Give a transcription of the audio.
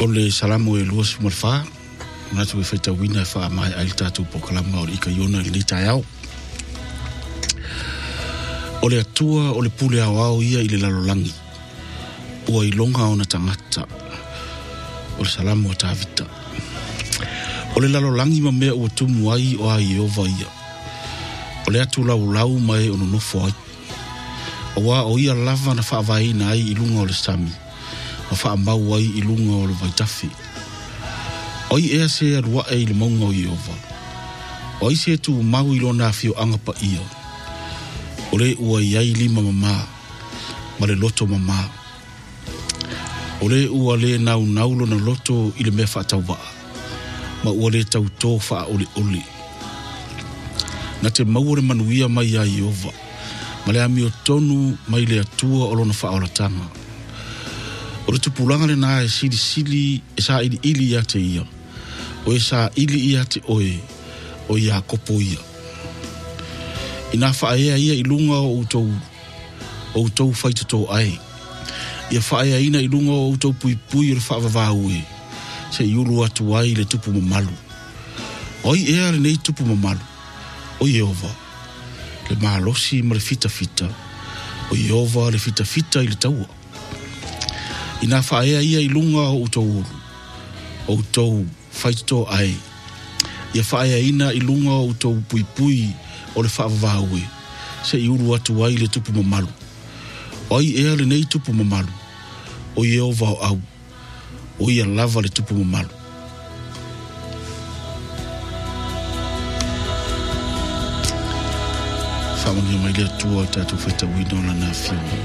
Ole salamu e luas morfa. Na tu feta wina fa mai ai tatu pokalama o ika yona li tayao. Ole atua ole pule awao ia ile lalolangi. Ua ilonga ona tangata. Ole salamu o tavita. Ole lalolangi mamea ua tumu ai o ai ova ia. Ole atu lau mai ono nofo ai. Owa o ia lava na whaavai na ai ilunga ole sami. Ma whaambau ai ilunga ole vaitafi. Oi ea se arua e ili maunga o Iova. Oi se tu mau ilo na fio angapa ia. Ole ua iai lima mama. Ma le loto mama. Ole ua le naulo na loto ile mea whaatauwa. Ma ua le tauto wha ole. Na te maure manuia mai a Iova. Ma le ami o tonu mai le atua o lona whaolatanga. Ole tupulanga le na e sili e sa ili ia te ia. O e sa ili ia te oe, o ia kopo ia. Ina whaea ia ilunga o utou whaitatou ai. Ia whaea ina ilunga o utou pui o le whaavavau e. Se iulu atu ai le tupu mamalu. Oi ea le nei tupu mamalu. O Iova, le mahalosi ma le fita. O Iova le fita i le taua. Ina whaea ia ilunga o utou whaitatou ai. Ia whaea ina ilunga o utou pui o le whaavavau e. Se iulu atu ai le tupu mamalu. Oi ea le nei tupu mamalu. O Iova o au. O ia lava le tupu mamalu. Whamangia mai le atua tatu whaita wina o lana whio.